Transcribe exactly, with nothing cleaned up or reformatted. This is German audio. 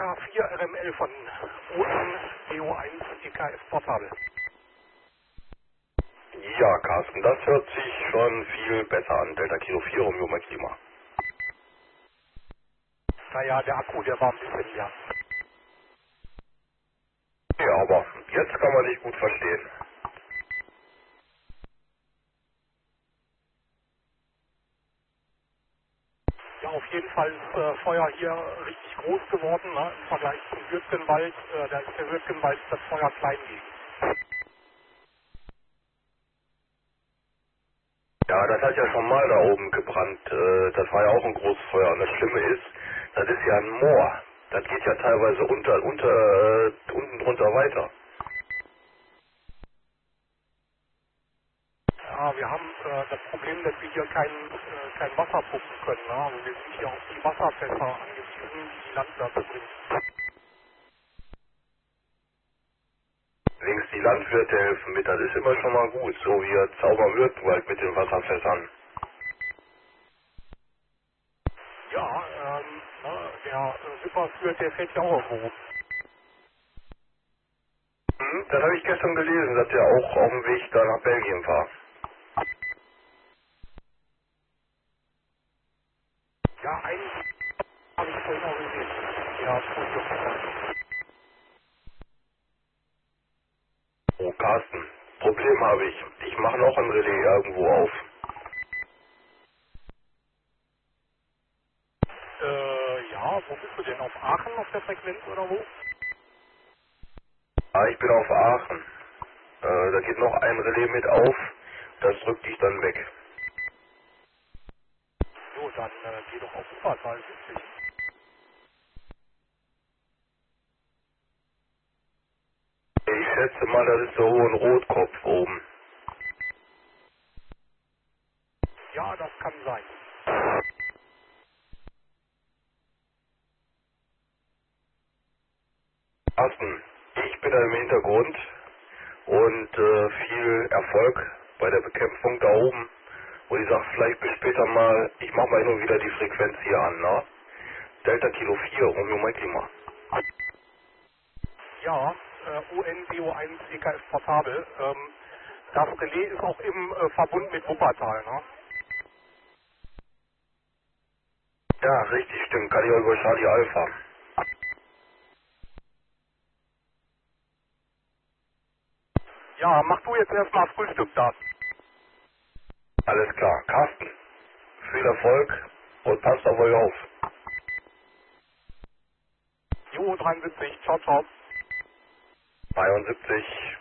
K vier R M L von U N D O eins E K F Portable. Ja, Carsten, das hört sich schon viel besser an. Delta Kilo vier, Romeo Mike Lima. Naja, der Akku, der war ein bisschen leer. Ja, aber jetzt kann man dich gut verstehen. Ja, auf jeden Fall ist äh, Feuer hier richtig groß geworden, ne? Im Vergleich zum Würtgenwald. Äh, da ist der Würtgenwald das Feuer klein gegen. Ja, das hat ja schon mal da oben gebrannt. Äh, das war ja auch ein großes Feuer. Und das Schlimme ist, das ist ja ein Moor. Das geht ja teilweise unter, unter, äh, unten drunter weiter. Ja, wir haben äh, das Problem, dass wir hier kein, äh, kein Wasser pumpen können. Ne? Also wir sind hier auf die Wasserfässer angewiesen, die die Landwirte bringen. Links die Landwirte helfen mit, das ist immer schon mal gut. So wie jetzt Zauberwürttemberg mit den Wasserfässern. Ja, ähm, ne, der äh, Wipperfürth, der fährt ja auch irgendwo rum. Hm, das habe ich gestern gelesen, dass der auch auf dem Weg da nach Belgien war. Ja, einen habe ich vorhin auch gesehen. Ja, Studio. Oh, Carsten, Problem habe ich. Ich mache noch ein Relais irgendwo auf. Äh, ja, wo bist du denn? Auf Aachen auf der Frequenz oder wo? Ah, ich bin auf Aachen. Äh, da geht noch ein Relais mit auf. Das drückt dich dann weg. So, dann äh, geh doch auf Wuppertal siebzig. Ich schätze mal, das ist der Hohenrotkopf oben. Ja, das kann sein. Carsten, ich bin da im Hintergrund und äh, viel Erfolg bei der Bekämpfung da oben. Und ich sag vielleicht bis später mal, ich mach mal hin und wieder die Frequenz hier an, ne? Delta Kilo vier, Romeo Mike Lima. Ja, äh, U N D O eins E K F Portable. Ähm, das Relais ist auch im äh, Verbund mit Wuppertal, ne? Ja, richtig, stimmt. Kann ich auch über Charlie Alpha. Ja, mach du jetzt erstmal Frühstück da. Alles klar. Carsten, viel Erfolg und passt auf euch auf. Jo, dreiundsiebzig, ciao, ciao. dreiundsiebzig.